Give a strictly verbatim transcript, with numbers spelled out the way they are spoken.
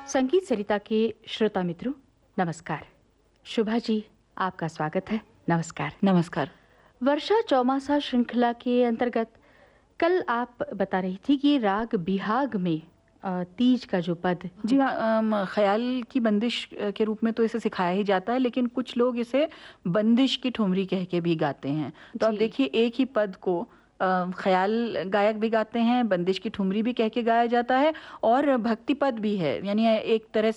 संगीत सरिता के श्रोता मित्रों, नमस्कार। शुभा जी, आपका स्वागत है। नमस्कार। नमस्कार। वर्षा चौमासा श्रृंखला के अंतर्गत कल आप बता रही थी कि राग बिहाग में अ, तीज का जो पद जी हाँ, अम, ख़याल की बंदिश अ, के रूप में तो इसे सिखाया ही जाता है, लेकिन कुछ लोग इसे बंदिश की ठुमरी कह के भी गाते हैं। तो आप जी। देखिए, एक ही पद को अ, ख़याल गायक भी गाते हैं, बंदिश की ठुमरी भी कह के गाया जाता है और भक्ति पद भी है। यानी एक तरह